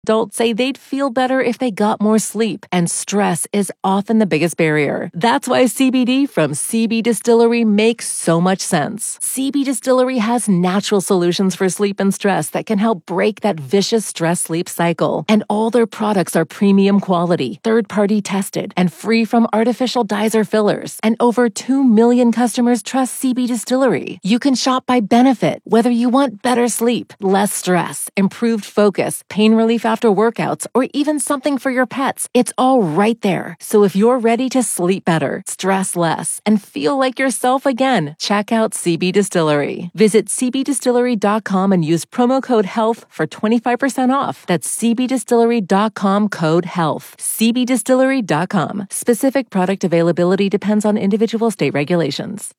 Adults say they'd feel better if they got more sleep, and stress is often the biggest barrier. That's why CBD from CB Distillery makes so much sense. CB Distillery has natural solutions for sleep and stress that can help break that vicious stress-sleep cycle. And all their products are premium quality, third-party tested, and free from artificial dyes or fillers. And over 2 million customers trust CB Distillery. You can shop by benefit, whether you want better sleep, less stress, improved focus, pain relief after workouts, or even something for your pets. It's all right there. So if you're ready to sleep better, stress less, and feel like yourself again, check out CB Distillery. Visit cbdistillery.com and use promo code HEALTH for 25% off. That's cbdistillery.com code HEALTH. cbdistillery.com. Specific product availability depends on individual state regulations.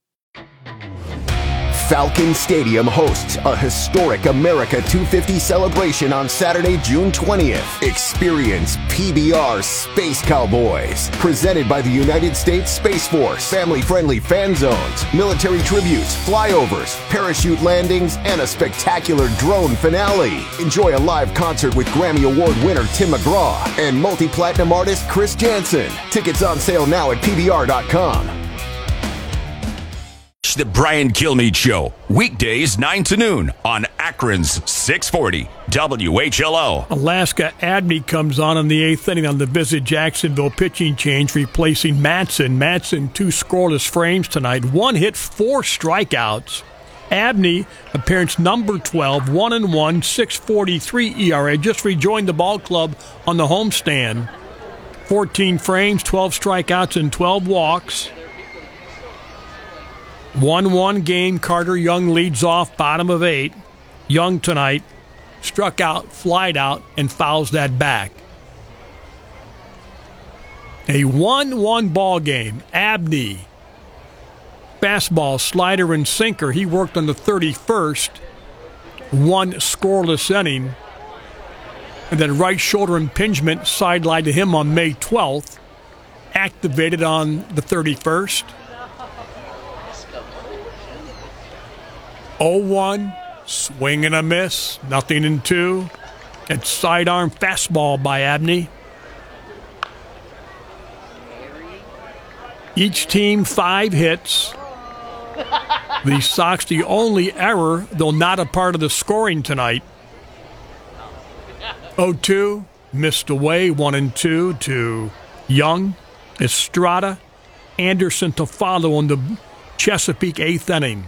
Falcon Stadium hosts a historic America 250 celebration on Saturday, June 20th. Experience PBR Space Cowboys, presented by the United States Space Force. Family-friendly fan zones, military tributes, flyovers, parachute landings, and a spectacular drone finale. Enjoy a live concert with Grammy Award winner Tim McGraw and multi-platinum artist Chris Janson. Tickets on sale now at PBR.com. The Brian Kilmeade Show, weekdays 9 to noon on Akron's 640 WHLO. Alaska Abney comes on in the 8th inning on the Visit Jacksonville pitching change, replacing Matson. Matson, 2 scoreless frames tonight, 1 hit, 4 strikeouts. Abney, appearance number 12, 1-1, 6.43 ERA, just rejoined the ball club on the homestand. 14 frames, 12 strikeouts, and 12 walks. 1-1 game. Carter Young leads off, bottom of 8. Young tonight struck out, flied out, and fouls that back. A 1-1 ball game. Abney, fastball, slider, and sinker. He worked on the 31st. 1 scoreless inning. And then right shoulder impingement sidelined to him on May 12th. Activated on the 31st. 0-1, swing and a miss, nothing in 2. And sidearm fastball by Abney. Each team 5 hits. The Sox, the only error, though not a part of the scoring tonight. 0-2, missed away, 1-2 to Young, Estrada, Anderson to follow on the Chesapeake 8th inning.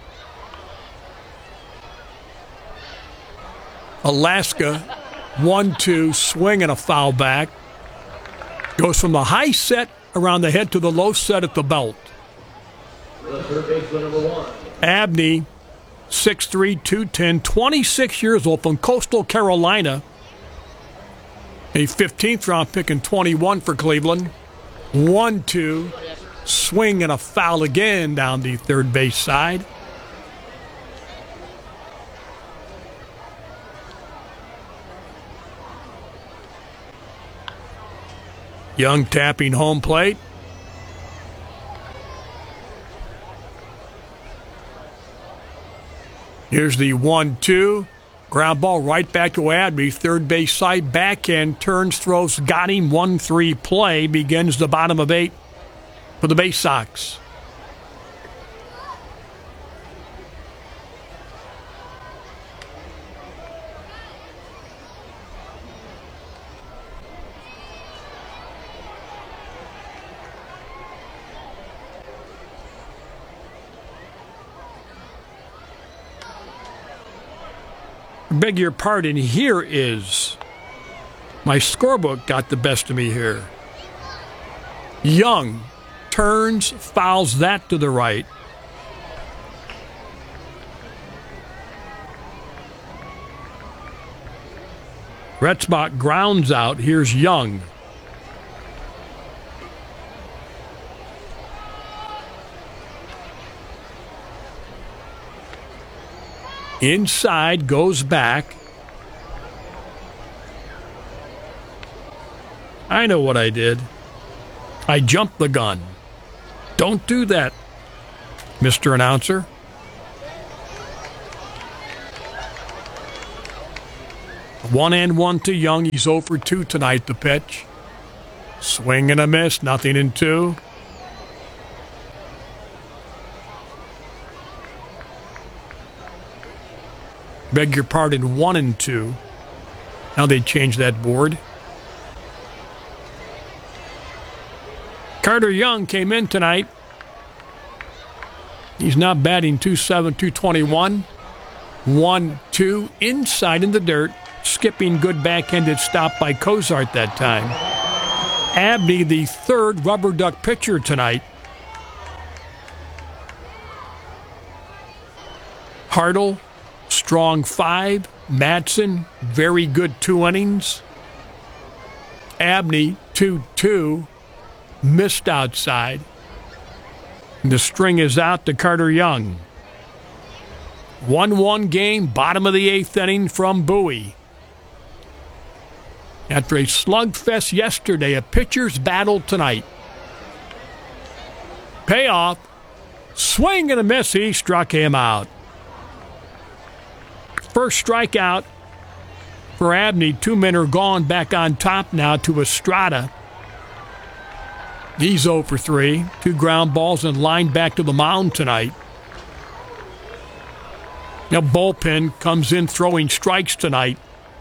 Alaska, 1-2, swing and a foul back. Goes from the high set around the head to the low set at the belt. Abney, 6'3", 210, 26 years old, from Coastal Carolina. A 15th round pick in 21 for Cleveland. 1-2, swing and a foul again down the third base side. Young tapping home plate. Here's the 1-2. Ground ball right back to Abney. Third base side, backhand, turns, throws, got him. 1-3 play. Begins the bottom of 8 for the Bay Sox. Beg your pardon, here is my scorebook got the best of me here. Young turns, fouls that to the right. Retzbach grounds out. Here's Young. Inside, goes back. I know what I did. I jumped the gun. Don't do that, Mr. Announcer. 1-1 to Young. He's 0 for 2 tonight, the pitch. Swing and a miss, 0-2. Beg your pardon, 1-2. Now they changed that board. Carter Young came in tonight. He's not batting .207, .221. 1-2 inside in the dirt. Skipping good backhanded stop by Cozart that time. Abney, the third Rubber Duck pitcher tonight. Hartle, strong 5. Madsen, very good 2 innings. Abney, 2-2. Missed outside. And the string is out to Carter Young. 1-1 game, bottom of the 8th inning from Bowie. After a slugfest yesterday, a pitcher's battle tonight. Payoff. Swing and a miss. He struck him out. First strikeout for Abney. 2 men are gone. Back on top now to Estrada. He's 0 for 3. 2 ground balls and line back to the mound tonight. Now bullpen comes in throwing strikes tonight.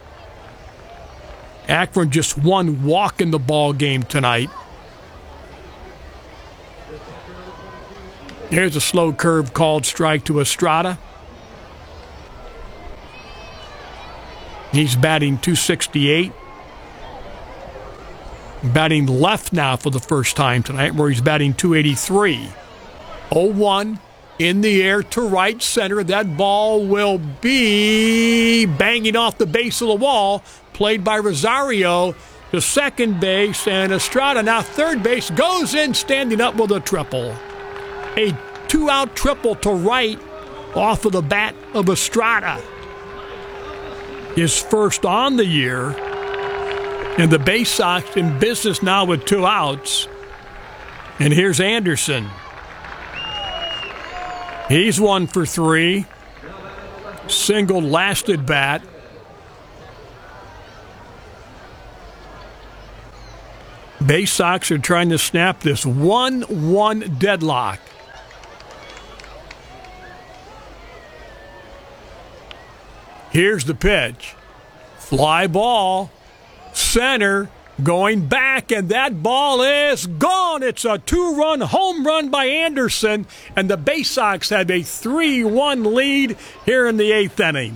Akron just 1 walk in the ball game tonight. Here's a slow curve called strike to Estrada. He's batting .268. Batting left now for the first time tonight, where he's batting .283. 0-1 in the air to right center. That ball will be banging off the base of the wall. Played by Rosario to second base, and Estrada, now third base, goes in standing up with a triple. A 2-out triple to right off of the bat of Estrada. His first on the year, and the Bay Sox in business now with 2 outs. And here's Anderson. He's 1 for 3. Single last at bat. Bay Sox are trying to snap this 1-1 deadlock. Here's the pitch. Fly ball. Center going back, and that ball is gone. It's a 2-run home run by Anderson, and the Bay Sox have a 3-1 lead here in the 8th inning.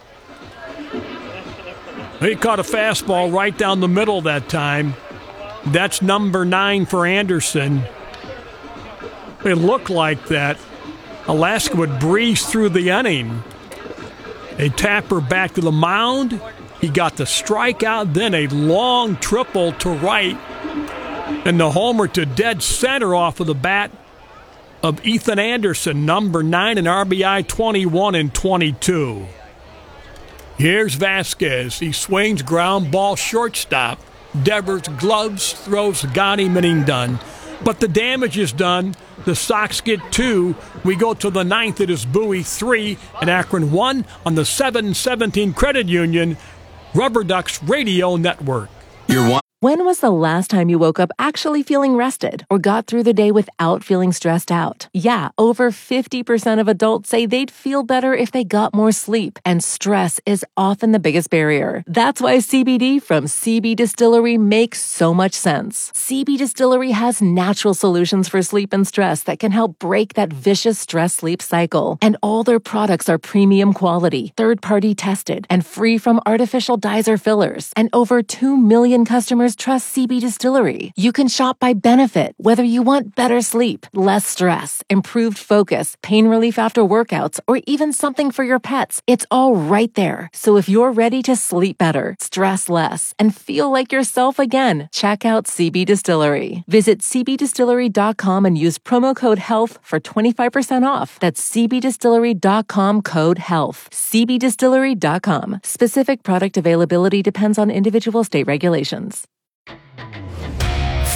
He caught a fastball right down the middle that time. That's number 9 for Anderson. It looked like that Alaska would breeze through the inning. A tapper back to the mound. He got the strikeout, then a long triple to right, and the homer to dead center off of the bat of Ethan Anderson, number 9, and RBI 21 and 22. Here's Vasquez. He swings, ground ball, shortstop. Devers, gloves, throws, got him, and he's done. But the damage is done. The Sox get 2. We go to the 9th. It is Bowie 3 and Akron 1 on the 717 Credit Union Rubber Ducks Radio Network. When was the last time you woke up actually feeling rested or got through the day without feeling stressed out? Yeah, over 50% of adults say they'd feel better if they got more sleep, and stress is often the biggest barrier. That's why CBD from CB Distillery makes so much sense. CB Distillery has natural solutions for sleep and stress that can help break that vicious stress-sleep cycle. And all their products are premium quality, third-party tested, and free from artificial dyes or fillers. And over 2 million customers trust CB Distillery. You can shop by benefit, whether you want better sleep, less stress, improved focus, pain relief after workouts, or even something for your pets. It's all right there. So if you're ready to sleep better, stress less, and feel like yourself again, check out CB Distillery. Visit cbdistillery.com and use promo code HEALTH for 25% off. That's cbdistillery.com, code HEALTH. cbdistillery.com. Specific product availability depends on individual state regulations.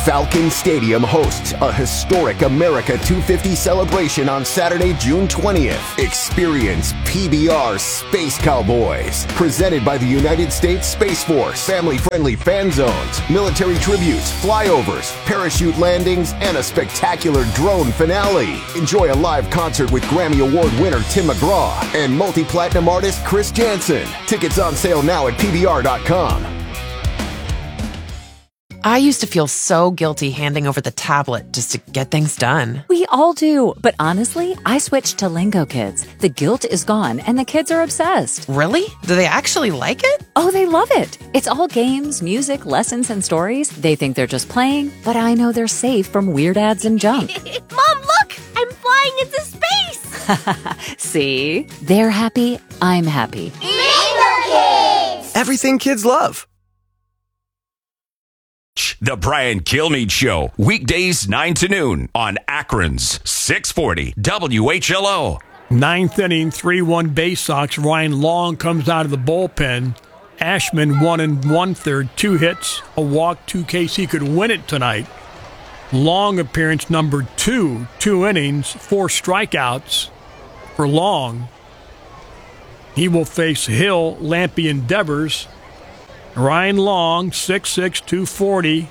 Falcon Stadium hosts a historic America 250 celebration on Saturday, June 20th. Experience PBR Space Cowboys, presented by the United States Space Force. Family-friendly fan zones, military tributes, flyovers, parachute landings, and a spectacular drone finale. Enjoy a live concert with Grammy Award winner Tim McGraw and multi-platinum artist Chris Jansen. Tickets on sale now at PBR.com. I used to feel so guilty handing over the tablet just to get things done. We all do. But honestly, I switched to Lingo Kids. The guilt is gone and the kids are obsessed. Really? Do they actually like it? Oh, they love it. It's all games, music, lessons, and stories. They think they're just playing, but I know they're safe from weird ads and junk. Mom, look! I'm flying into space! See? They're happy. I'm happy. Lingo Kids! Everything kids love. The Brian Kilmeade Show, weekdays 9 to noon on Akron's 640 WHLO. Ninth inning, 3-1 Bay Sox. Ryan Long comes out of the bullpen. Ashman 1 1/3, 2 hits, a walk, 2 Ks. He could win it tonight. Long appearance number 2, 2 innings, 4 strikeouts for Long. He will face Hill, Lampy, and Devers. Ryan Long, 6'6", 240.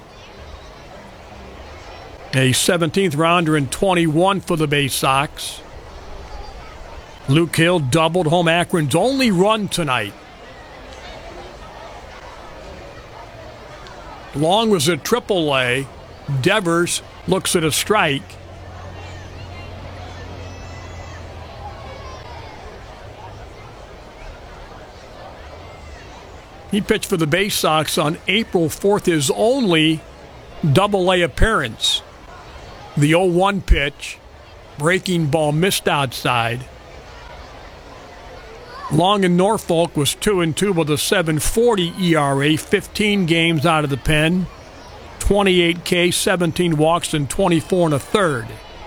A 17th rounder and 21 for the Bay Sox. Luke Hill doubled home Akron's only run tonight. Long was at AAA. Devers looks at a strike. He pitched for the Bay Sox on April 4th, his only Double-A appearance. The 0-1 pitch, breaking ball missed outside. Long in Norfolk was 2-2 with a 7.40 ERA, 15 games out of the pen, 28 Ks, 17 walks, and 24 1/3.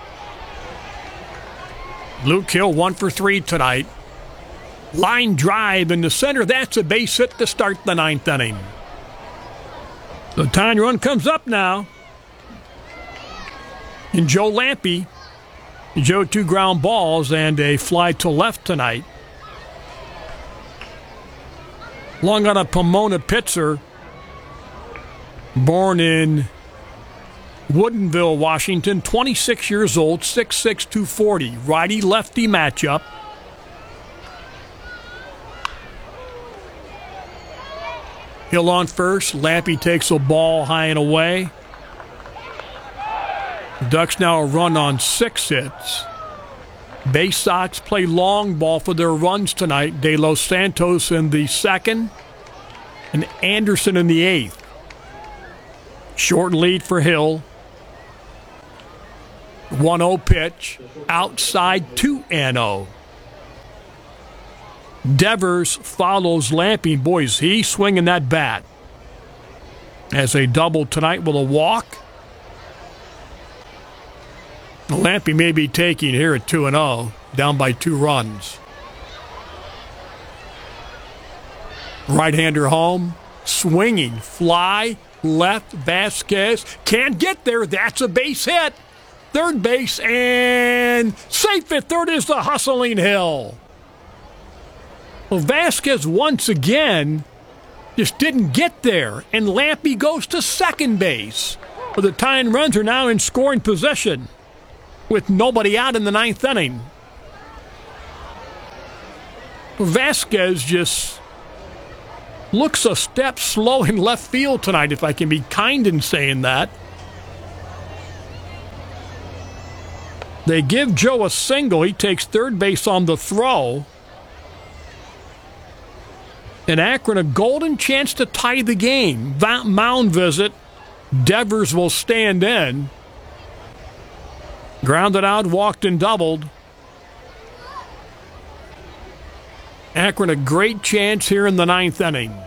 Luke Hill 1 for 3 tonight. Line drive in the center. That's a base hit to start the ninth inning. The tying run comes up now. And Joe Lampy. Joe 2 ground balls and a fly to left tonight. Long on a Pomona pitcher. Born in Woodinville, Washington. 26 years old, 6'6", 240. Righty-lefty matchup. Hill on first. Lampy takes a ball high and away. Ducks now a run on 6 hits. Bay Sox play long ball for their runs tonight. De Los Santos in the 2nd and Anderson in the 8th. Short lead for Hill. 1-0 pitch. Outside 2-0. Devers follows Lampy. Boys, he's swinging that bat. As a double tonight with a walk. Lampy may be taking here at 2-0, down by 2 runs. Right-hander home, swinging, fly, left, Vasquez. Can't get there, that's a base hit. Third base, and safe at third is the hustling Hill. Well, Vasquez once again just didn't get there, and Lampy goes to second base. Well, the tying runs are now in scoring position with nobody out in the ninth inning. Well, Vasquez just looks a step slow in left field tonight, if I can be kind in saying that. They give Joe a single. He takes third base on the throw. And Akron a golden chance to tie the game. Mound visit. Devers will stand in. Grounded out, walked and doubled. Akron a great chance here in the ninth inning.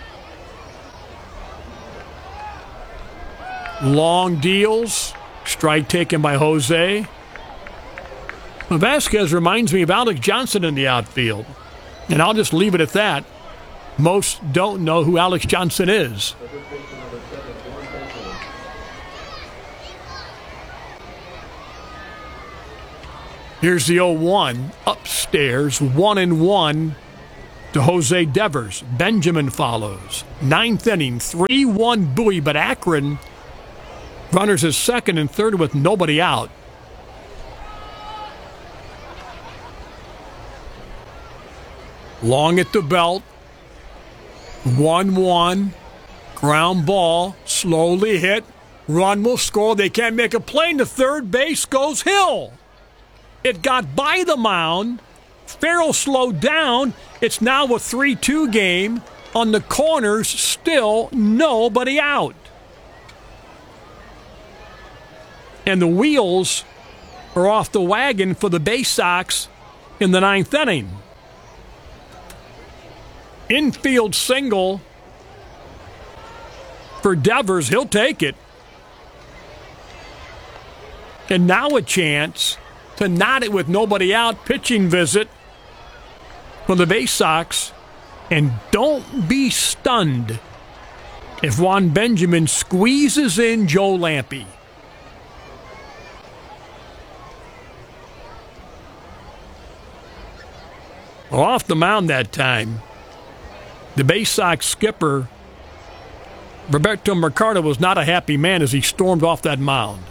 Long deals. Strike taken by Jose. Vasquez reminds me of Alex Johnson in the outfield. And I'll just leave it at that. Most don't know who Alex Johnson is. Here's the 0-1 upstairs, 1-1 to Jose Devers. Benjamin follows. 9th inning, 3-1 Bowie, but Akron runners at second and third with nobody out. Long at the belt. 1-1. Ground ball. Slowly hit. Run will score. They can't make a play. To third base goes Hill. It got by the mound. Farrell slowed down. It's now a 3-2 game. On the corners, still nobody out. And the wheels are off the wagon for the Bay Sox in the 9th inning. Infield single for Devers. He'll take it. And now a chance to knot it with nobody out. Pitching visit for the Bay Sox. And don't be stunned if Juan Benjamin squeezes in Joe Lampe. Well, off the mound that time, the Bay Sox skipper, Roberto Mercado, was not a happy man as he stormed off that mound.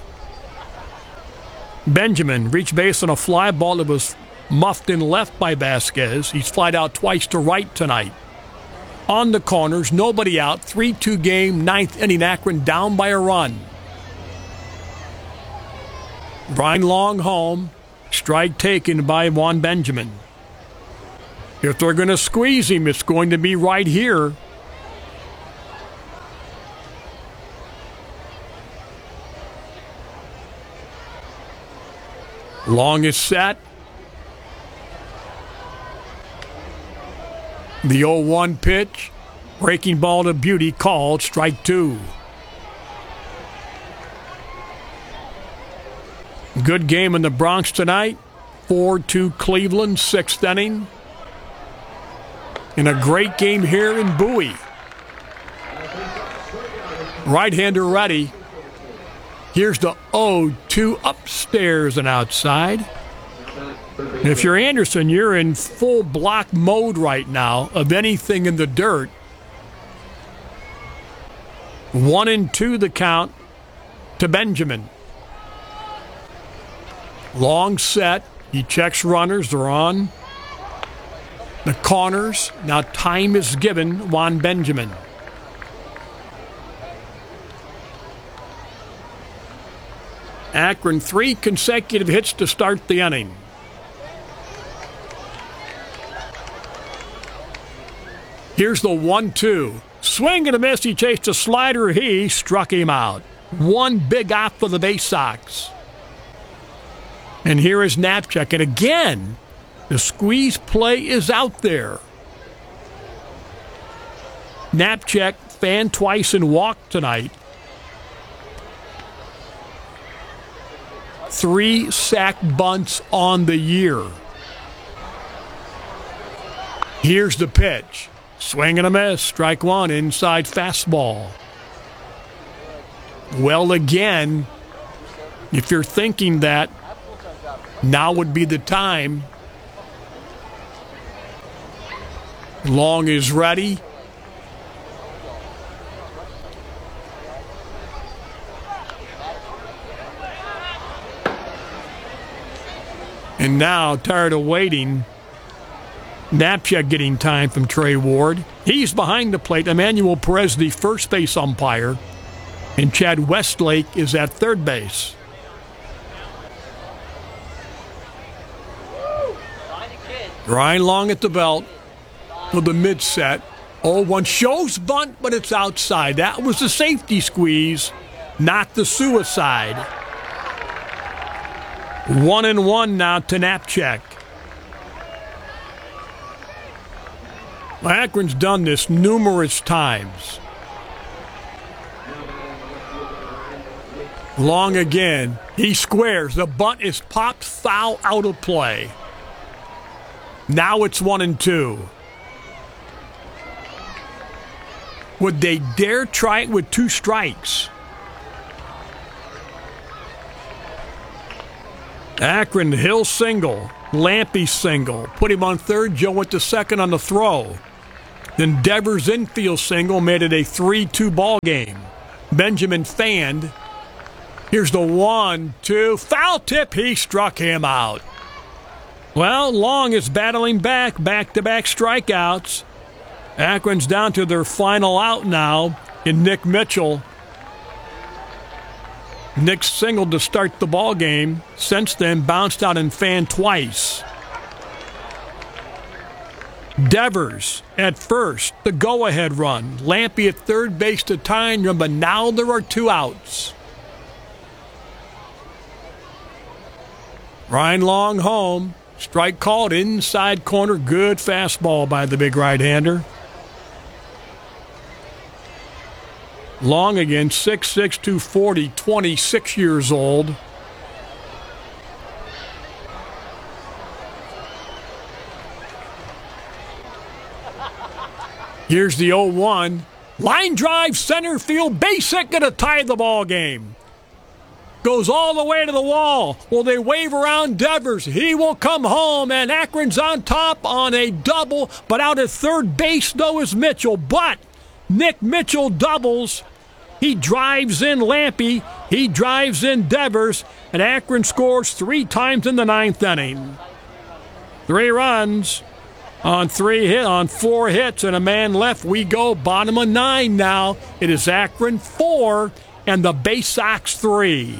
Benjamin reached base on a fly ball that was muffed in left by Vasquez. He's flied out twice to right tonight. On the corners, nobody out. 3-2 game, 9th inning. Akron down by a run. Brian Long home. Strike taken by Juan Benjamin. If they're going to squeeze him, it's going to be right here. Long is set. The 0-1 pitch. Breaking ball to Beauty, called strike 2. Good game in the Bronx tonight. 4-2 Cleveland, 6th inning. And a great game here in Bowie. Right-hander ready. Here's the 0-2 upstairs and outside. And if you're Anderson, you're in full block mode right now of anything in the dirt. 1-2 the count to Benjamin. Long set. He checks runners. They're on the corners. Now time is given Juan Benjamin. Akron 3 consecutive hits to start the inning. Here's the 1-2. Swing and a miss. He chased a slider. He struck him out. One big off for the Bay Sox. And here is Knapczyk. And again, the squeeze play is out there. Knapczyk fanned twice and walked tonight. 3 sack bunts on the year. Here's the pitch. Swing and a miss. Strike 1, inside fastball. Well, again, if you're thinking that now would be the time. Long is ready. And now, tired of waiting, Knapczyk getting time from Trey Ward. He's behind the plate. Emmanuel Perez, the first base umpire. And Chad Westlake is at third base. Ryan Long at the belt for the mid-set. 0-1 shows bunt, but it's outside. That was the safety squeeze, not the suicide. 1-1 now to Knapczyk. Akron's done this numerous times. Long again. He squares. The bunt is popped foul out of play. Now it's 1-2. Would they dare try it with 2 strikes? Akron, Hill single. Lampy single. Put him on third. Joe went to second on the throw. Then Devers infield single made it a 3-2 ball game. Benjamin fanned. Here's the 1-2. Foul tip. He struck him out. Well, Long is battling back-to-back strikeouts. Akron's down to their final out now in Nick Mitchell. Nick singled to start the ball game. Since then, bounced out and fanned twice. Devers at first, the go-ahead run. Lampy at third base to tie and run, but now there are 2 outs. Ryan Long home. Strike called inside corner. Good fastball by the big right-hander. Long again, 6'6", 240, 26 years old. Here's the 0-1. Line drive, center field, base hit, going to tie the ball game. Goes all the way to the wall. Will they wave around Devers? He will come home, and Akron's on top on a double, but out at third base, though, is Mitchell. But Nick Mitchell doubles. He drives in Lampy. He drives in Devers, and Akron scores 3 times in the 9th inning. 3 runs on 4 hits and a man left. We go bottom of 9 now. It is Akron 4 and the Bay Sox 3.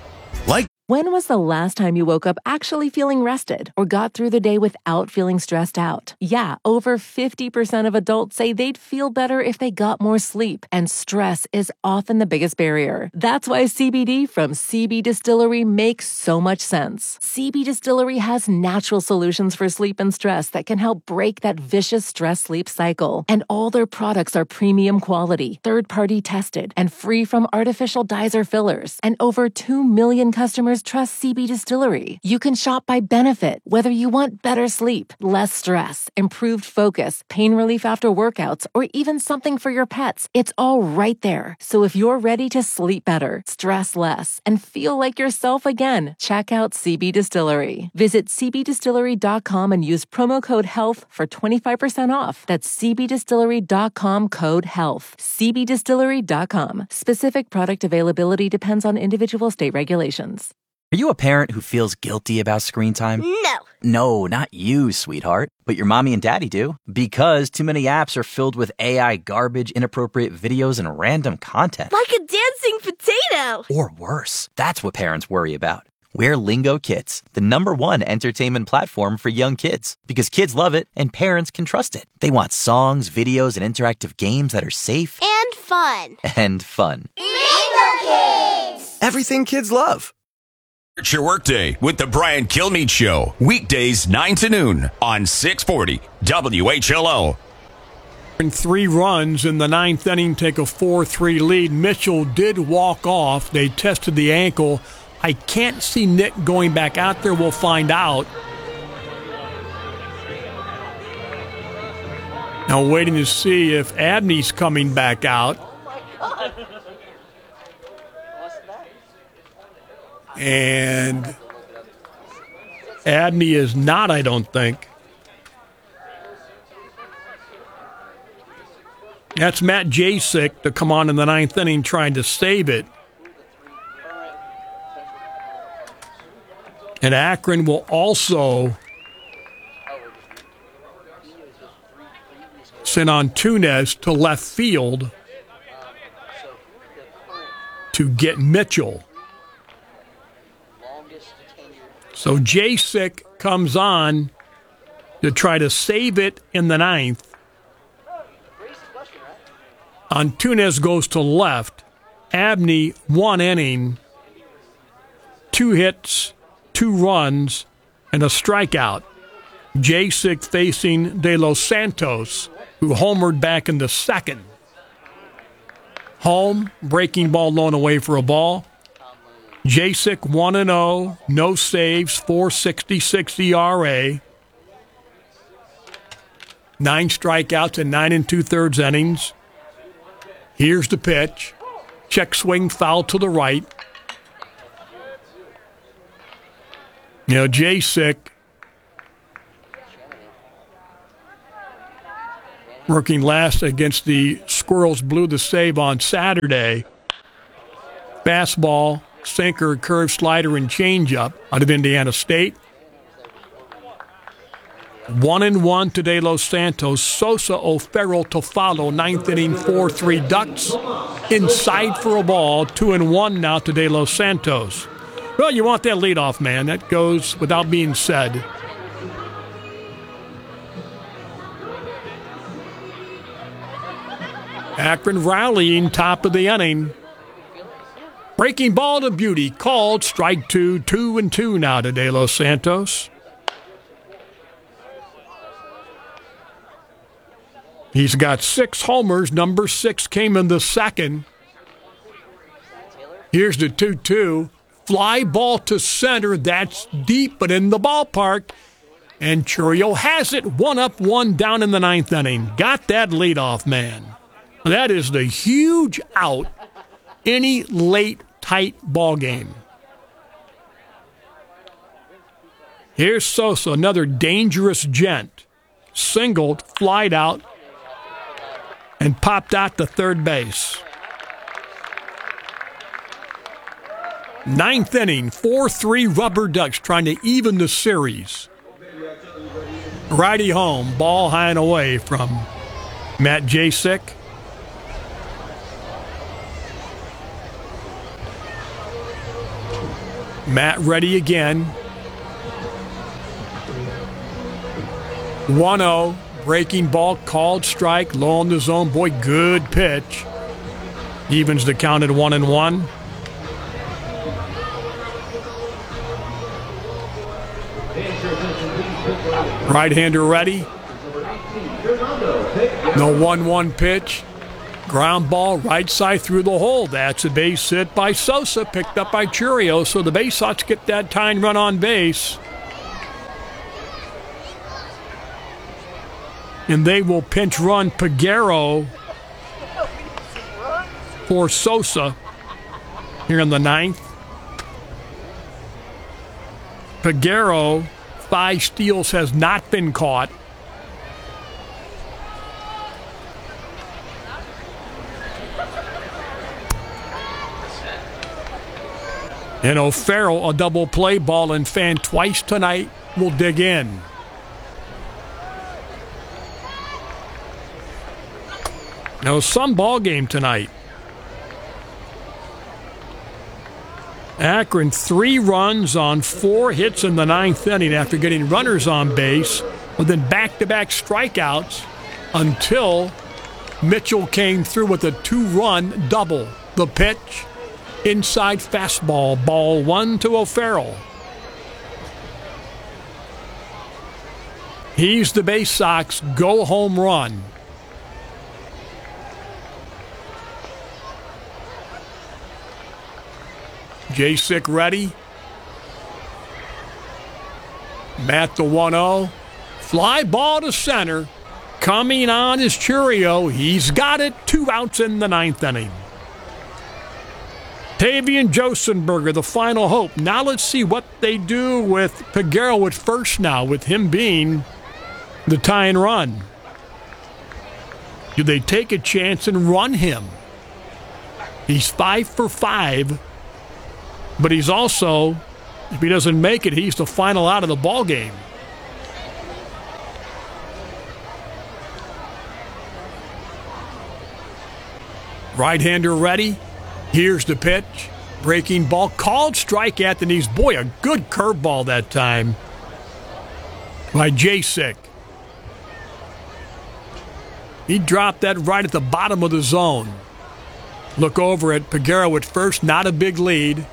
When was the last time you woke up actually feeling rested or got through the day without feeling stressed out? Yeah, over 50% of adults say they'd feel better if they got more sleep, and stress is often the biggest barrier. That's why CBD from CB Distillery makes so much sense. CB Distillery has natural solutions for sleep and stress that can help break that vicious stress-sleep cycle. And all their products are premium quality, third-party tested, and free from artificial dyes or fillers. And over 2 million customers trust CB Distillery. You can shop by benefit, whether you want better sleep, less stress, improved focus, pain relief after workouts, or even something for your pets. It's all right there. So if you're ready to sleep better, stress less, and feel like yourself again, check out CB Distillery. Visit cbdistillery.com and use promo code HEALTH for 25% off. That's cbdistillery.com, code HEALTH. cbdistillery.com. Specific product availability depends on individual state regulations. Are you a parent who feels guilty about screen time? No. No, not you, sweetheart. But your mommy and daddy do. Because too many apps are filled with AI garbage, inappropriate videos, and random content. Like a dancing potato. Or worse. That's what parents worry about. We're Lingo Kids, the #1 entertainment platform for young kids. Because kids love it and parents can trust it. They want songs, videos, and interactive games that are safe. And fun. And fun. Lingo Kids! Everything kids love. It's your workday with the Brian Kilmeade Show. Weekdays 9 to noon on 640 WHLO. 3 runs in the 9th inning, take a 4-3 lead. Mitchell did walk off. They tested the ankle. I can't see Nick going back out there. We'll find out. Now waiting to see if Abney's coming back out. And Abney is not, I don't think. That's Matt Jasek to come on in the 9th inning trying to save it. And Akron will also send on Túnez to left field to get Mitchell. So Jasek comes on to try to save it in the 9th. Túnez goes to left. Abney, 1 inning, 2 hits, 2 runs, and a strikeout. Jasek facing De Los Santos, who homered back in the 2nd. Home, breaking ball low and away for a ball. Jasek 1-0, no saves, 4.66 ERA. 9 strikeouts in 9 2/3 innings. Here's the pitch. Check swing, foul to the right. Jacek working last against the Squirrels, blew the save on Saturday. Fastball, sinker, curve, slider, and changeup out of Indiana State. 1-1 to De Los Santos. Sosa, O'Farrell to follow. Ninth inning, 4-3 Ducks. Inside for a ball. 2-1 now to De Los Santos. Well, you want that leadoff man. That goes without being said. Akron rallying top of the inning. Breaking ball to Beauty. Called. Strike two. 2-2 now to De Los Santos. He's got 6 homers. Number 6 came in the second. Here's the 2-2. Fly ball to center. That's deep, but in the ballpark. And Chourio has it. 1 up, 1 down in the 9th inning. Got that leadoff man. That is the huge out any late, tight ball game. Here's Sosa, another dangerous gent. Singled, flied out, and popped out to third base. 9th inning, 4-3 Rubber Ducks trying to even the series. Righty home, ball high and away from Matt Jacek. Matt ready again. 1-0. Breaking ball, called strike, low on the zone. Boy, good pitch. Evens the count at 1-1. Right-hander ready. The 1-1 pitch. Ground ball, right side through the hole. That's a base hit by Sosa, picked up by Chourio. So the Bay Sox get that tying run on base. And they will pinch run Peguero for Sosa here in the 9th. Peguero, 5 steals, has not been caught. And O'Farrell, a double play ball and fan twice tonight, will dig in. Now, some ball game tonight. Akron 3 runs on 4 hits in the 9th inning after getting runners on base, but then back-to-back strikeouts until Mitchell came through with a 2-run double. The pitch, inside fastball, ball 1 to O'Farrell. He's the Bay Sox go home run. Jacek ready. Matt the 1-0. Fly ball to center. Coming on is Chourio. He's got it. 2 outs in the 9th inning. Tavian Josenberger, the final hope. Now let's see what they do with Peguero at first now, with him being the tying run. Do they take a chance and run him? He's 5 for 5. But he's also, if he doesn't make it, he's the final out of the ball game. Right-hander ready. Here's the pitch. Breaking ball. Called strike at the knees. Boy, a good curveball that time by Jacek. He dropped that right at the bottom of the zone. Look over at Peguero at first. Not a big lead.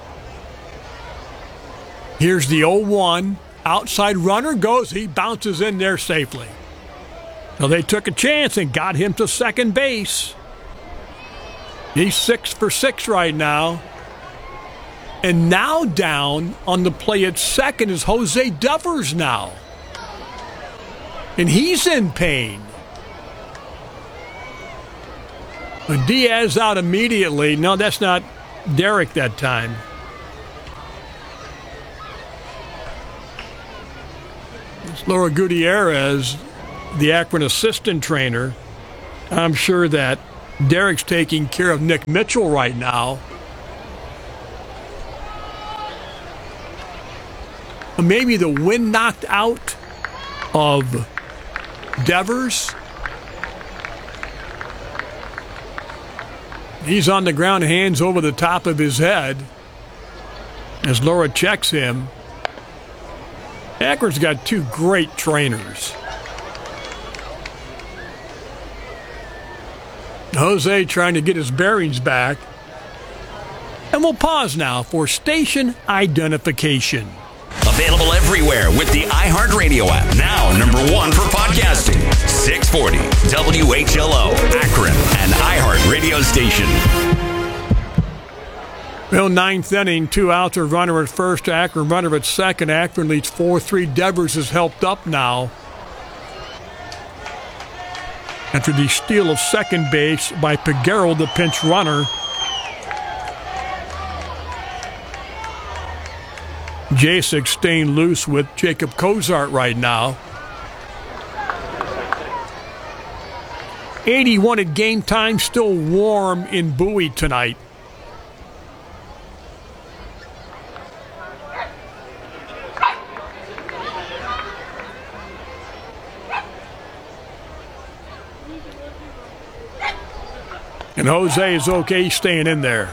Here's the 0-1. Outside runner goes. He bounces in there safely. So they took a chance and got him to second base. He's 6 for 6 right now. And now down on the play at second is Jose Devers now. And he's in pain. But Diaz out immediately. No, that's not Derek that time. Laura Gutierrez, the Akron assistant trainer. I'm sure that Derek's taking care of Nick Mitchell right now. Maybe the wind knocked out of Devers. He's on the ground, hands over the top of his head as Laura checks him. Akron's got two great trainers. Jose trying to get his bearings back. And we'll pause now for station identification. Available everywhere with the iHeartRadio app. Now #1 for podcasting. 640 WHLO, Akron, an iHeartRadio station. Well, ninth inning, 2 outs, a runner at first, Akron runner at second. Akron leads 4-3. Devers is helped up now after the steal of second base by Peguero, the pinch runner. Jasek staying loose with Jacob Cozart right now. 81 at game time, still warm in Bowie tonight. And Jose is okay staying in there.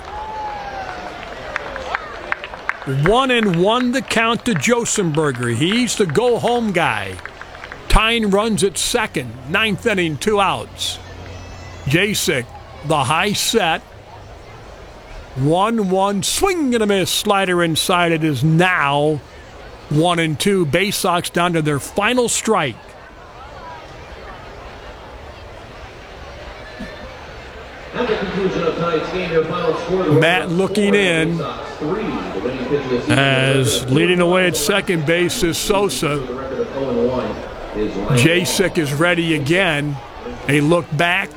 1-1 the count to Josenberger. He's the go-home guy. Tyne runs at second. Ninth inning, 2 outs. Jasek, the high set. 1-1, swing and a miss. Slider inside. It is now 1-2. Bay Sox down to their final strike. At the conclusion of tonight's game, your final score, Matt looking in as leading away at second base is Sosa. Jasek is ready again. A look back.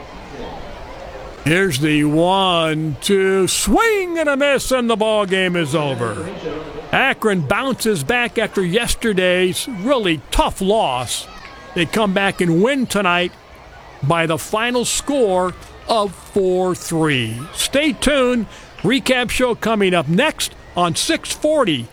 Here's the 1-2 swing and a miss, and the ball game is over. Akron bounces back after yesterday's really tough loss. They come back and win tonight by the final score of 4-3. Stay tuned. Recap show coming up next on 640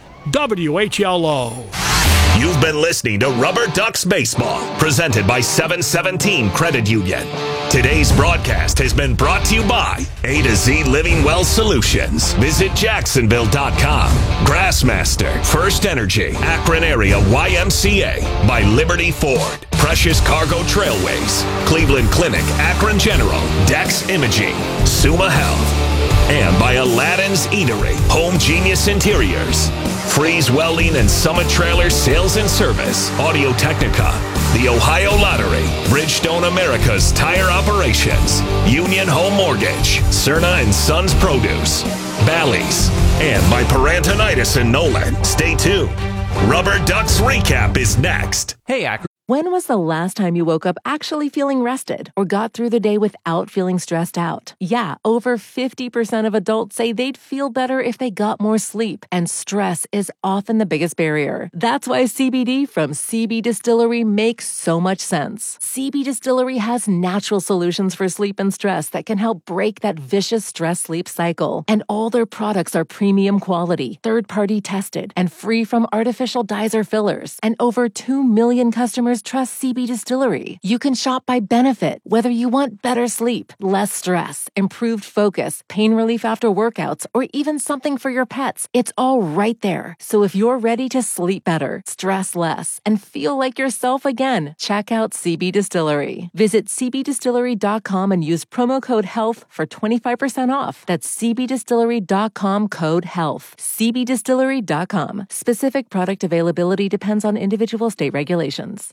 WHLO. You've been listening to Rubber Ducks Baseball, presented by 717 Credit Union. Today's broadcast has been brought to you by A to Z Living Well Solutions. Visit Jacksonville.com. Grassmaster, First Energy, Akron Area YMCA, by Liberty Ford, Precious Cargo Trailways, Cleveland Clinic, Akron General, Dex Imaging, Suma Health, and by Aladdin's Eatery, Home Genius Interiors, Freeze Welding and Summit Trailer Sales and Service, Audio Technica, the Ohio Lottery, Bridgestone America's Tire Operations, Union Home Mortgage, Cerna and Sons Produce, Bally's, and by Parantonitis and Nolan. Stay tuned. Rubber Ducks Recap is next. Hey, Akron. When was the last time you woke up actually feeling rested or got through the day without feeling stressed out? Yeah, over 50% of adults say they'd feel better if they got more sleep, and stress is often the biggest barrier. That's why CBD from CB Distillery makes so much sense. CB Distillery has natural solutions for sleep and stress that can help break that vicious stress-sleep cycle. And all their products are premium quality, third-party tested, and free from artificial dyes or fillers. And over 2 million customers trust CB Distillery. You can shop by benefit, whether you want better sleep, less stress, improved focus, pain relief after workouts, or even something for your pets. It's all right there. So if you're ready to sleep better, stress less, and feel like yourself again, check out CB Distillery. Visit cbdistillery.com and use promo code HEALTH for 25% off. That's cbdistillery.com, code HEALTH. cbdistillery.com. Specific product availability depends on individual state regulations.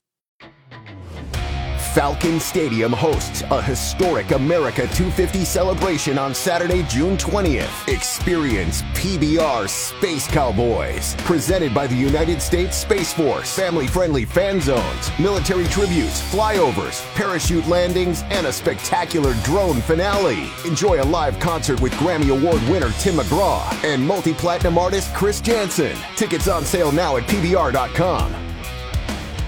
Falcon Stadium hosts a historic America 250 celebration on Saturday, June 20th. Experience PBR Space Cowboys, presented by the United States Space Force. Family-friendly fan zones, military tributes, flyovers, parachute landings, and a spectacular drone finale. Enjoy a live concert with Grammy Award winner Tim McGraw and multi-platinum artist Chris Janson. Tickets on sale now at PBR.com.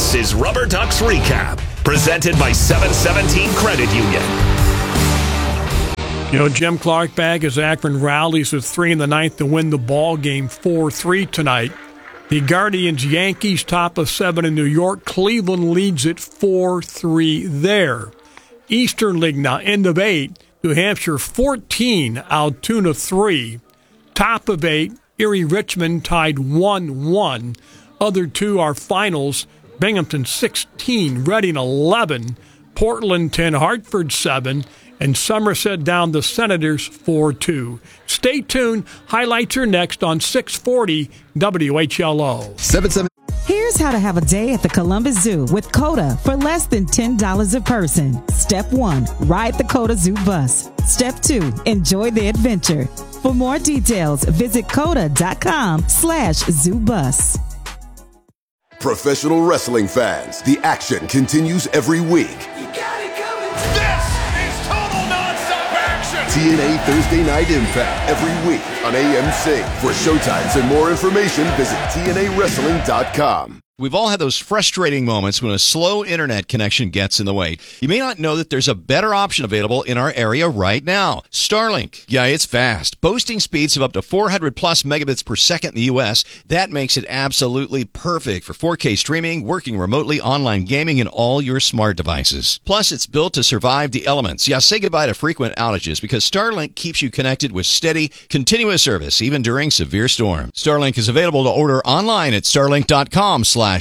This is Rubber Ducks Recap, presented by 717 Credit Union. You know, Jim Clark back as Akron rallies with 3 in the ninth to win the ball game 4-3 tonight. The Guardians-Yankees top of 7 in New York. Cleveland leads it 4-3 there. Eastern League now, end of 8. New Hampshire 14, Altoona 3. Top of 8, Erie Richmond tied 1-1. Other two are finals. Binghamton 16, Reading 11, Portland 10, Hartford 7, and Somerset down the Senators 4-2. Stay tuned. Highlights are next on 640 WHLO. Here's how to have a day at the Columbus Zoo with COTA for less than $10 a person. Step 1, ride the COTA Zoo bus. Step 2, enjoy the adventure. For more details, visit COTA.com/zoobus. Professional wrestling fans, the action continues every week. This is total nonstop action! TNA Thursday Night Impact every week on AMC. For showtimes and more information, visit TNAWrestling.com. We've all had those frustrating moments when a slow internet connection gets in the way. You may not know that there's a better option available in our area right now. Starlink. Yeah, it's fast. Boasting speeds of up to 400 plus megabits per second in the U.S. That makes it absolutely perfect for 4K streaming, working remotely, online gaming, and all your smart devices. Plus, it's built to survive the elements. Yeah, say goodbye to frequent outages because Starlink keeps you connected with steady, continuous service, even during severe storms. Starlink is available to order online at starlink.com/radio.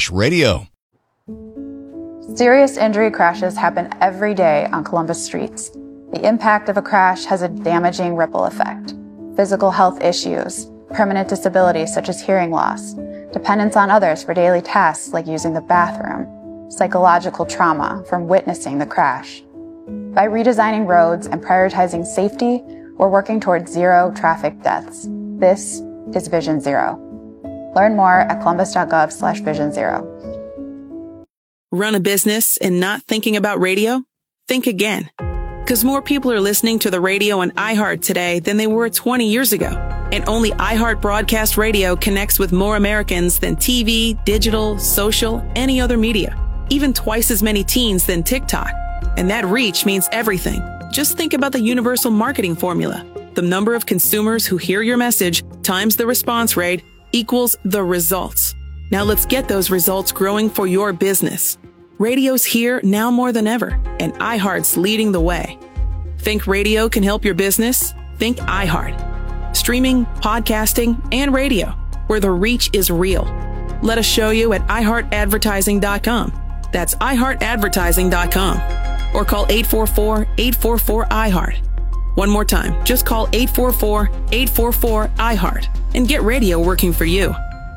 Serious injury crashes happen every day on Columbus streets. The impact of a crash has a damaging ripple effect. Physical health issues, permanent disabilities such as hearing loss, dependence on others for daily tasks like using the bathroom, psychological trauma from witnessing the crash. By redesigning roads and prioritizing safety, we're working towards zero traffic deaths. This is Vision Zero. Learn more at columbus.gov/Vision Zero. Run a business and not thinking about radio? Think again. Because more people are listening to the radio on iHeart today than they were 20 years ago. And only iHeart Broadcast Radio connects with more Americans than TV, digital, social, any other media. Even twice as many teens than TikTok. And that reach means everything. Just think about the universal marketing formula. The number of consumers who hear your message times the response rate equals the results. Now let's get those results growing for your business. Radio's here now more than ever, and iHeart's leading the way. Think radio can help your business? Think iHeart. Streaming, podcasting, and radio, where the reach is real. Let us show you at iHeartAdvertising.com. That's iHeartAdvertising.com. Or call 844-844-iHeart. One more time, just call 844-844-iHeart and get radio working for you.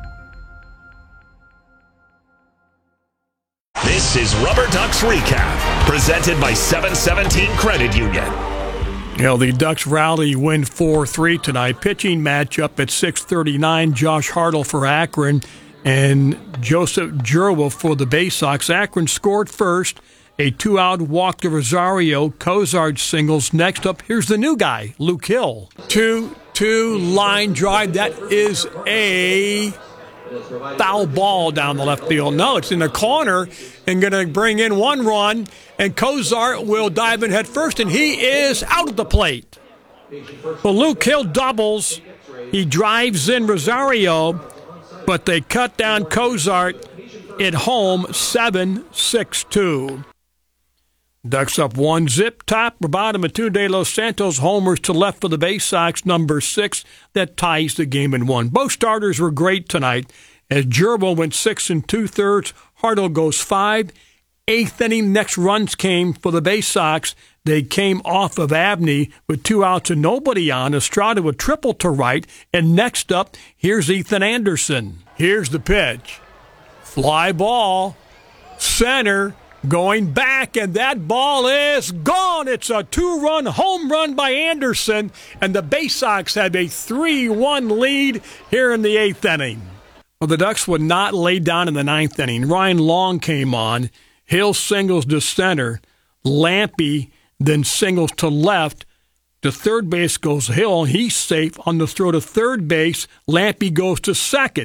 This is Rubber Ducks Recap, presented by 717 Credit Union. You know, the Ducks rally win 4-3 tonight. Pitching matchup at 6:39. Josh Hartle for Akron and Joseph Jerwa for the Bay Sox. Akron scored first. A 2-out walk to Rosario. Cozart singles. Next up, here's the new guy, Luke Hill. 2-2 line drive. That is a foul ball down the left field. No, it's in the corner and going to bring in one run. And Cozart will dive in head first, and he is out at the plate. Well, Luke Hill doubles. He drives in Rosario, but they cut down Cozart at home 7-6-2. Ducks up 1-0. Top or bottom of 2 de Los Santos homers to left for the Bay Sox, number 6. That ties the game in 1. Both starters were great tonight as Jervo went 6 2/3. Hartle goes 5. 8th inning, next runs came for the Bay Sox. They came off of Abney with 2 outs and nobody on. Estrada with triple to right. And next up, here's Ethan Anderson. Here's the pitch. Fly ball. Center. Going back, and that ball is gone. It's a 2-run home run by Anderson, and the Bay Sox have a 3-1 lead here in the 8th inning. Well, the Ducks would not lay down in the 9th inning. Ryan Long came on. Hill singles to center. Lampy then singles to left. To third base goes Hill. He's safe on the throw to third base. Lampy goes to second.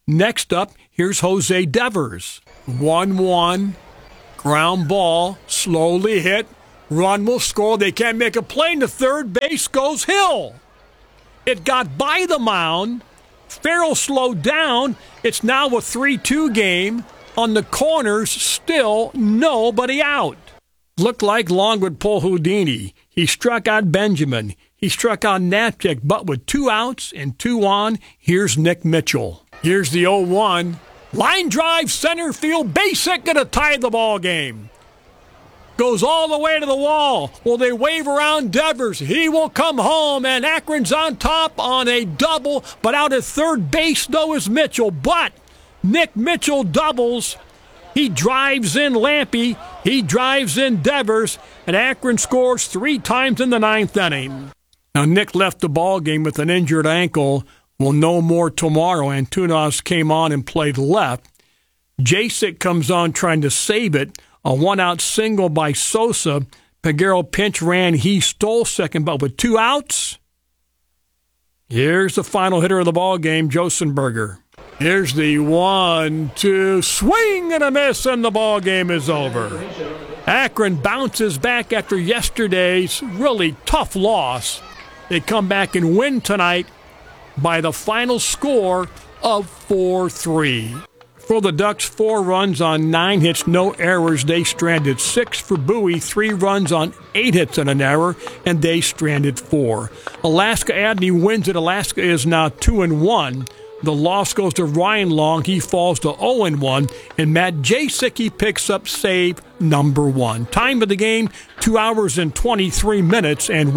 Next up, here's Jose Devers. 1-1, ground ball, slowly hit. Run will score. They can't make a play. To third base goes Hill. It got by the mound. Farrell slowed down. It's now a 3-2 game. On the corners, still nobody out. Looked like Long would pull Houdini. He struck out Benjamin. He struck out Knapczyk, but with 2 outs and 2 on, here's Nick Mitchell. Here's the 0-1. Line drive, center field, base hit, gonna tie the ball game. Goes all the way to the wall. Well, they wave around Devers. He will come home, and Akron's on top on a double, but out at third base, though, is Mitchell. But Nick Mitchell doubles. He drives in Lampe. He drives in Devers, and Akron scores 3 times in the 9th inning. Now, Nick left the ball game with an injured ankle. We'll know more tomorrow. Antunes came on and played left. Jasek comes on trying to save it. A 1-out single by Sosa. Peguero pinch ran. He stole second, but with 2 outs. Here's the final hitter of the ball game, Josenberger. Here's the 1-2 swing and a miss, and the ball game is over. Akron bounces back after yesterday's really tough loss. They come back and win tonight by the final score of 4-3. For the Ducks, 4 runs on 9 hits, no errors. They stranded 6 for Bowie, 3 runs on 8 hits and an error, and they stranded 4. Alaska Adney wins it. Alaska is now 2-1. The loss goes to Ryan Long. He falls to 0-1. And Matt Jasek picks up save number 1. Time of the game, 2 hours and 23 minutes and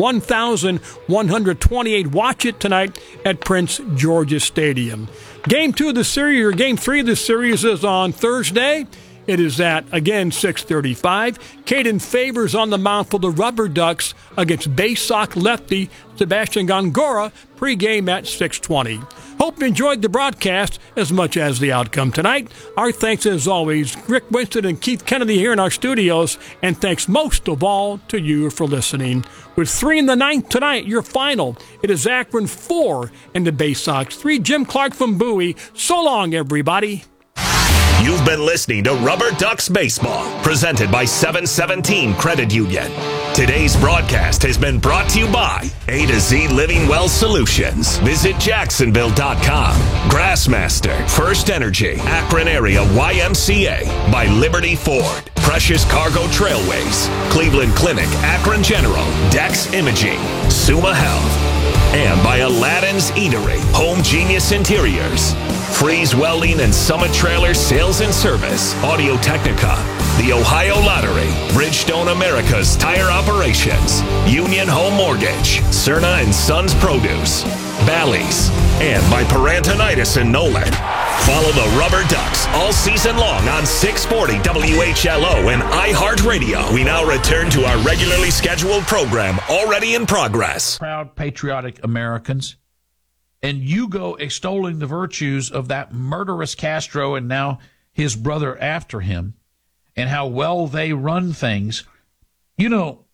1,128. Watch it tonight at Prince George's Stadium. Game 2 of the series, or Game 3 of the series, is on Thursday. It is at, again, 6:35. Caden Favors on the mound for the Rubber Ducks against Baysock lefty Sebastian Gongora, pregame at 6:20. Hope you enjoyed the broadcast as much as the outcome tonight. Our thanks, as always, Rick Winston and Keith Kennedy here in our studios, and thanks most of all to you for listening. With 3 in the 9th tonight, your final. It is Akron 4 and the Baysox 3. Jim Clark from Bowie. So long, everybody. You've been listening to Rubber Ducks Baseball, presented by 717 Credit Union. Today's broadcast has been brought to you by A to Z Living Well Solutions. Visit Jacksonville.com. Grassmaster, First Energy, Akron Area YMCA, by Liberty Ford, Precious Cargo Trailways, Cleveland Clinic, Akron General, Dex Imaging, Suma Health, and by Aladdin's Eatery, Home Genius Interiors, Freeze Welding and Summit Trailer Sales and Service, Audio Technica, the Ohio Lottery, Bridgestone America's Tire Operations, Union Home Mortgage, Cerna and Sons Produce, Bally's, and by Parantonitis and Nolan. Follow the Rubber Ducks all season long on 640 WHLO and iHeartRadio. We now return to our regularly scheduled program, already in progress. Proud, patriotic Americans. And you go extolling the virtues of that murderous Castro and now his brother after him, and how well they run things. You know,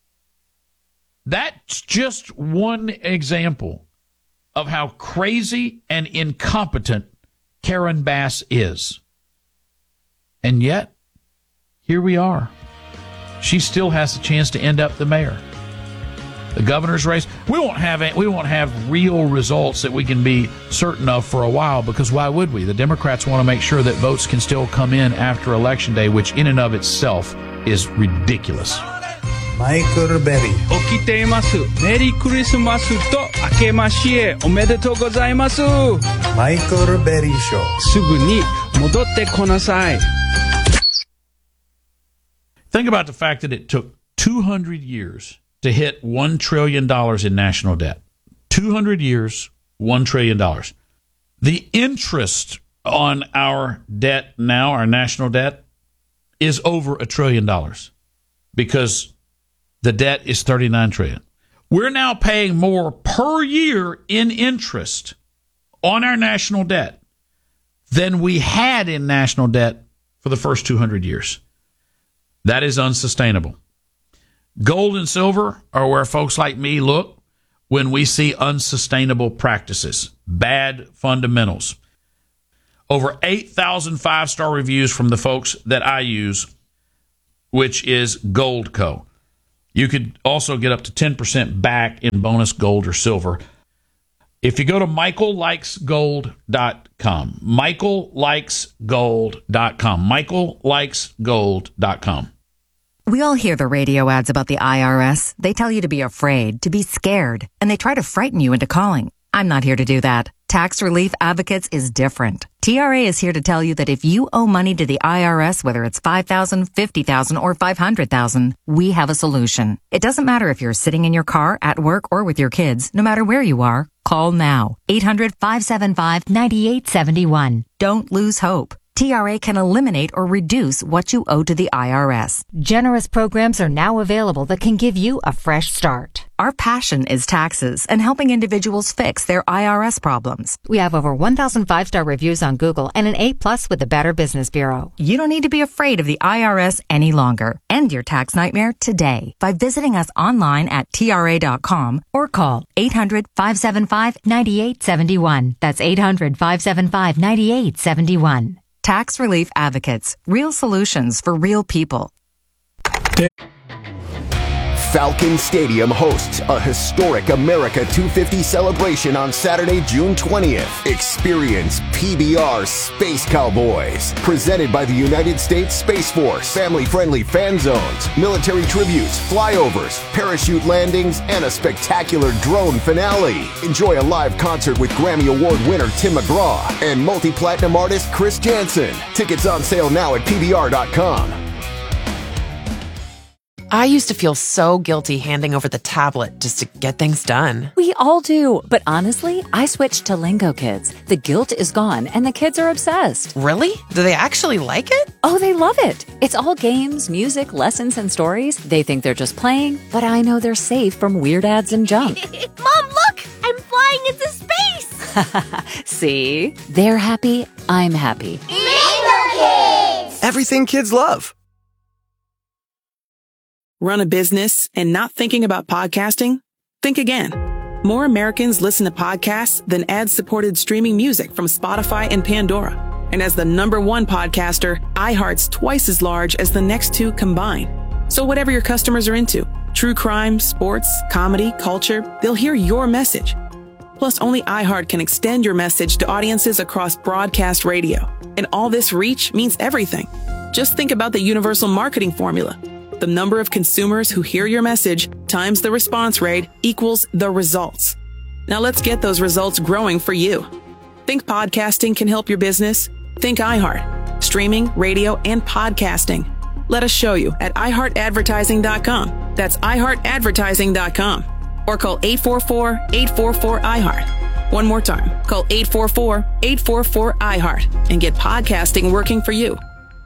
that's just one example of how crazy and incompetent Karen Bass is. And yet, here we are. She still has a chance to end up the mayor. The governor's race, we won't have real results that we can be certain of for a while, because why would we? The Democrats want to make sure that votes can still come in after Election Day, which in and of itself is ridiculous. Michael Berry. 起きています。メリークリスマスと明けましておめでとうございます。Michael Berry Show. すぐに戻ってこなさい。 Think about the fact that it took 200 years to hit $1 trillion in national debt. 200 years, $1 trillion. The interest on our debt now, our national debt, is over $1 trillion because the debt is $39 trillion. We're now paying more per year in interest on our national debt than we had in national debt for the first 200 years. That is unsustainable. Gold and silver are where folks like me look when we see unsustainable practices, bad fundamentals. Over 8,000 5-star reviews from the folks that I use, which is Goldco. You could also get up to 10% back in bonus gold or silver. If you go to michaellikesgold.com, michaellikesgold.com, michaellikesgold.com. We all hear the radio ads about the IRS. They tell you to be afraid, to be scared, and they try to frighten you into calling. I'm not here to do that. Tax Relief Advocates is different. TRA is here to tell you that if you owe money to the IRS, whether it's $5,000, $50,000, or $500,000, we have a solution. It doesn't matter if you're sitting in your car, at work, or with your kids. No matter where you are, call now. 800-575-9871. Don't lose hope. TRA can eliminate or reduce what you owe to the IRS. Generous programs are now available that can give you a fresh start. Our passion is taxes and helping individuals fix their IRS problems. We have over 1,000 5-star reviews on Google and an A+ with the Better Business Bureau. You don't need to be afraid of the IRS any longer. End your tax nightmare today by visiting us online at TRA.com or call 800-575-9871. That's 800-575-9871. Tax Relief Advocates. Real solutions for real people. Falcon Stadium hosts a historic America 250 celebration on Saturday, June 20th. Experience PBR Space Cowboys, presented by the United States Space Force. Family-friendly fan zones, military tributes, flyovers, parachute landings, and a spectacular drone finale. Enjoy a live concert with Grammy Award winner Tim McGraw and multi-platinum artist Chris Janson. Tickets on sale now at PBR.com. I used to feel so guilty handing over the tablet just to get things done. We all do. But honestly, I switched to Lingo Kids. The guilt is gone and the kids are obsessed. Really? Do they actually like it? Oh, they love it. It's all games, music, lessons, and stories. They think they're just playing, but I know they're safe from weird ads and junk. Mom, look! I'm flying into space! See? They're happy. I'm happy. Lingo Kids! Everything kids love. Run a business and not thinking about podcasting? Think again. More Americans listen to podcasts than ad-supported streaming music from Spotify and Pandora. And as the #1 podcaster, iHeart's twice as large as the next two combined. So whatever your customers are into, true crime, sports, comedy, culture, they'll hear your message. Plus, only iHeart can extend your message to audiences across broadcast radio. And all this reach means everything. Just think about the universal marketing formula. The number of consumers who hear your message times the response rate equals the results. Now let's get those results growing for you. Think podcasting can help your business? Think iHeart. Streaming, radio, and podcasting. Let us show you at iHeartAdvertising.com. That's iHeartAdvertising.com. Or call 844-844-iHeart. One more time. Call 844-844-iHeart and get podcasting working for you.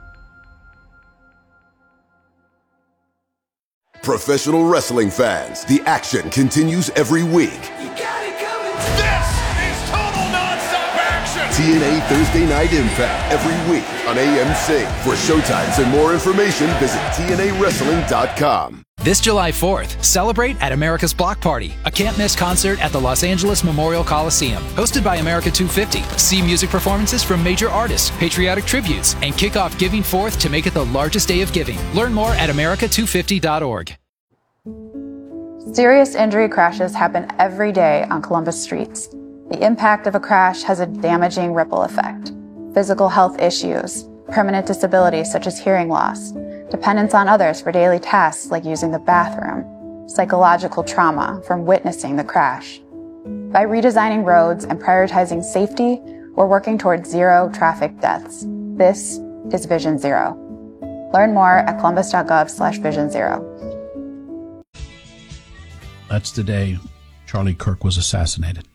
Professional wrestling fans, the action continues every week. This is total nonstop action. TNA Thursday Night Impact every week on AMC. For showtimes and more information, visit TNAWrestling.com. This July 4th, celebrate at America's Block Party, a can't-miss concert at the Los Angeles Memorial Coliseum. Hosted by America 250. See music performances from major artists, patriotic tributes, and kick off Giving Forth to make it the largest day of giving. Learn more at America250.org. Serious injury crashes happen every day on Columbus streets. The impact of a crash has a damaging ripple effect. Physical health issues, permanent disability such as hearing loss, dependence on others for daily tasks like using the bathroom, psychological trauma from witnessing the crash. By redesigning roads and prioritizing safety, we're working towards zero traffic deaths. This is Vision Zero. Learn more at columbus.gov/Vision Zero. That's the day Charlie Kirk was assassinated.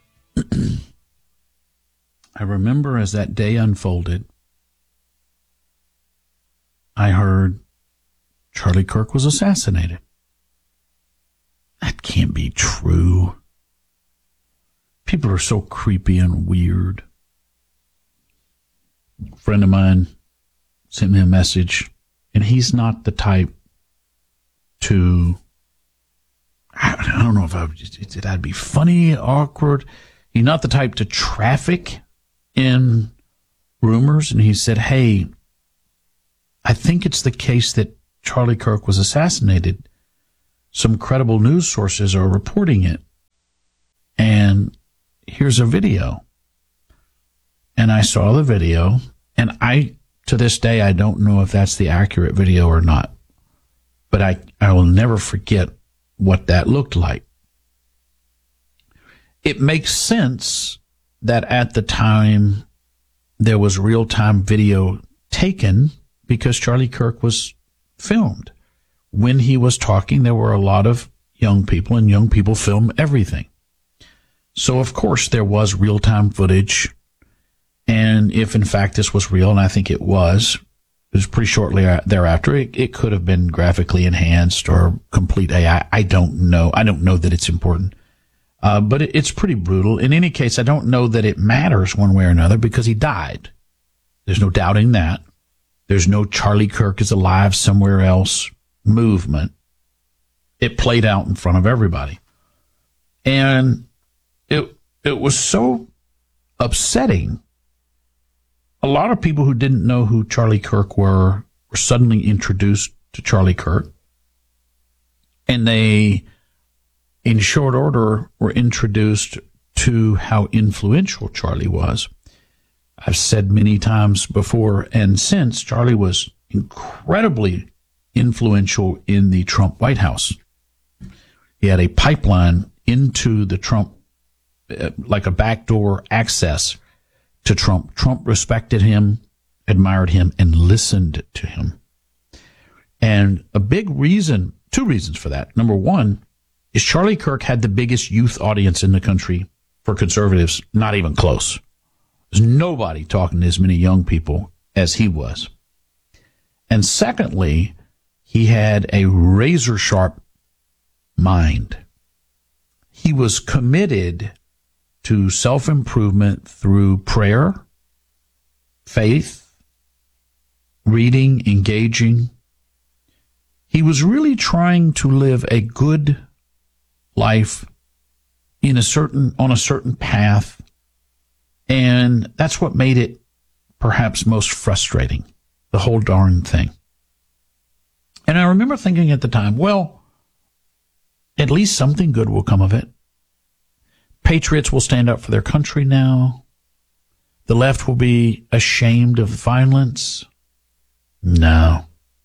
I remember as that day unfolded, I heard Charlie Kirk was assassinated. That can't be true. People are so creepy and weird. A friend of mine sent me a message, and he's not the type to, I don't know if that'd be funny, awkward. He's not the type to traffic in rumors, and he said, hey, I think it's the case that Charlie Kirk was assassinated. Some credible news sources are reporting it. And here's a video. And I saw the video, and to this day, I don't know if that's the accurate video or not. But I will never forget what that looked like. It makes sense that at the time there was real-time video taken because Charlie Kirk was filmed. When he was talking, there were a lot of young people, and young people film everything. So, of course, there was real-time footage. And if, in fact, this was real, and I think it was pretty shortly thereafter, it could have been graphically enhanced or complete AI. I don't know. I don't know that it's important. But it's pretty brutal. In any case, I don't know that it matters one way or another because he died. There's no doubting that. There's no Charlie Kirk is alive somewhere else movement. It played out in front of everybody. And it was so upsetting. A lot of people who didn't know who Charlie Kirk were suddenly introduced to Charlie Kirk. And they, in short order, were introduced to how influential Charlie was. I've said many times before and since, Charlie was incredibly influential in the Trump White House. He had a pipeline into the Trump, like a backdoor access to Trump. Trump respected him, admired him, and listened to him. And a big reason, two reasons for that. Number one is Charlie Kirk had the biggest youth audience in the country for conservatives, not even close. There's nobody talking to as many young people as he was. And secondly, he had a razor-sharp mind. He was committed to self-improvement through prayer, faith, reading, engaging. He was really trying to live a good life on a certain path. And that's what made it perhaps most frustrating, the whole darn thing. And I remember thinking at the time, well, at least something good will come of it. Patriots will stand up for their country now. The left will be ashamed of violence. No.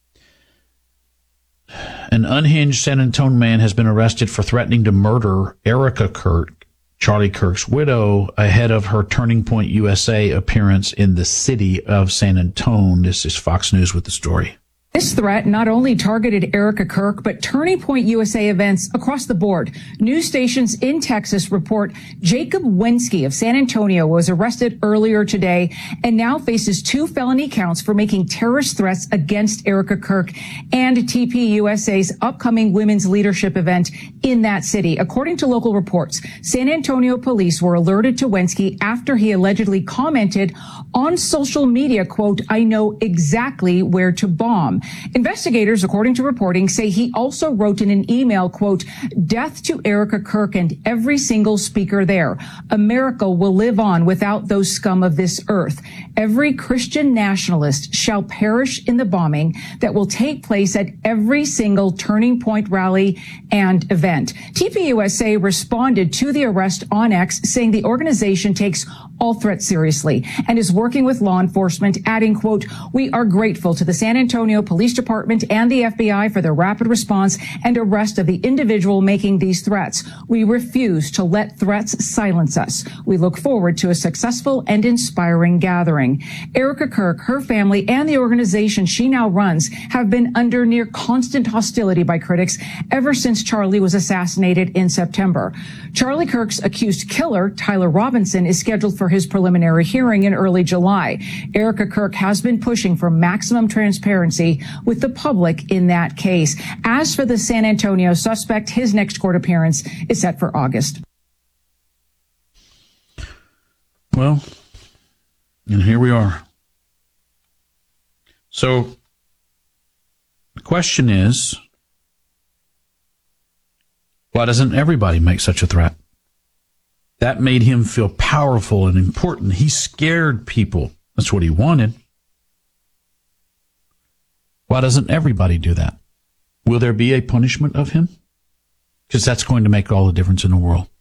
An unhinged San Antonio man has been arrested for threatening to murder Erica Kirk, Charlie Kirk's widow, ahead of her Turning Point USA appearance in the city of San Antonio. This is Fox News with the story. This threat not only targeted Erica Kirk, but Turning Point USA events across the board. News stations in Texas report Jacob Wensky of San Antonio was arrested earlier today and now faces 2 felony counts for making terrorist threats against Erica Kirk and TPUSA's upcoming women's leadership event in that city. According to local reports, San Antonio police were alerted to Wensky after he allegedly commented on social media, quote, "I know exactly where to bomb." Investigators, according to reporting, say he also wrote in an email, quote, "Death to Erica Kirk and every single speaker there. America will live on without those scum of this earth. Every Christian nationalist shall perish in the bombing that will take place at every single Turning Point rally and event." TPUSA responded to the arrest on X, saying the organization takes all threats seriously and is working with law enforcement, adding, quote, "We are grateful to the San Antonio Police Department and the FBI for their rapid response and arrest of the individual making these threats. We refuse to let threats silence us. We look forward to a successful and inspiring gathering." Erica Kirk, her family, and the organization she now runs have been under near constant hostility by critics ever since Charlie was assassinated in September. Charlie Kirk's accused killer, Tyler Robinson, is scheduled for his preliminary hearing in early July. Erica Kirk has been pushing for maximum transparency with the public in that case. As for the San Antonio suspect, his next court appearance is set for August. Well, and here we are. So the question is, why doesn't everybody make such a threat? That made him feel powerful and important. He scared people. That's what he wanted. Why doesn't everybody do that? Will there be a punishment of him? Because that's going to make all the difference in the world.